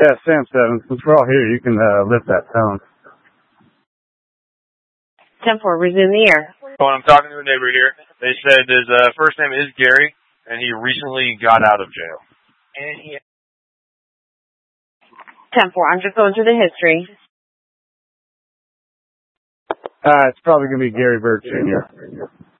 Yeah, Sam 7. Since we're all here, you can lift that tone. 10-4, resume the air. Well, I'm talking to a neighbor here. They said his first name is Gary, and he recently got out of jail. And he 10-4, I'm just going through the history. It's probably going to be Gary Bird Jr.